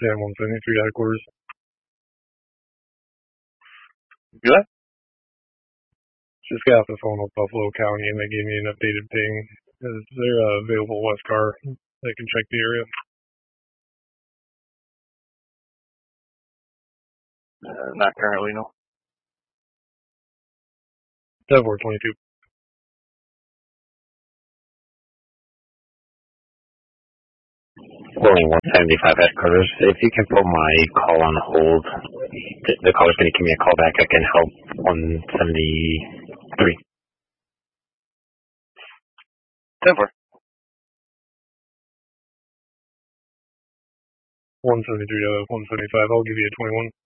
Sam 173 out of quarters. Good? Just got off the phone with Buffalo County and they gave me an updated ping. Is there a available West car that can check the area? Not currently, no. 7422. Rolling 175 headquarters. If you can put my call on hold, the caller's going to give me a call back. I can help 173. 10-4. 173 to 175. I'll give you a 21.